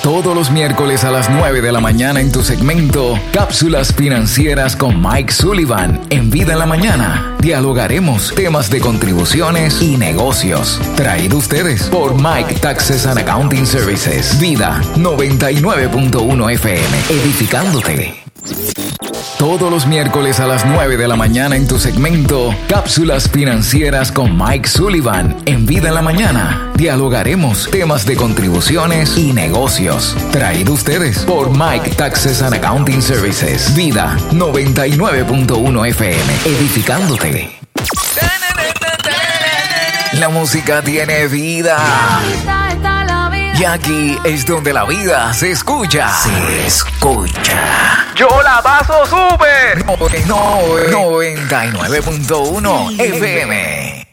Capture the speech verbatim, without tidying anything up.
Todos los miércoles a las nueve de la mañana en tu segmento Cápsulas Financieras con Mike Sullivan. En Vida en la Mañana dialogaremos temas de contribuciones y negocios. Traído ustedes por Mike Taxes and Accounting Services. Vida noventa y nueve punto uno F M. Edificándote. Todos los miércoles a las nueve de la mañana en tu segmento Cápsulas Financieras con Mike Sullivan. En Vida en la Mañana dialogaremos temas de contribuciones y negocios. Traído ustedes por Mike Taxes and Accounting Services. Vida noventa y nueve punto uno F M. Edificándote. La música tiene vida. Y aquí es donde la vida se escucha. Se escucha. Yo la paso súper. No, no, noventa y nueve punto uno F M.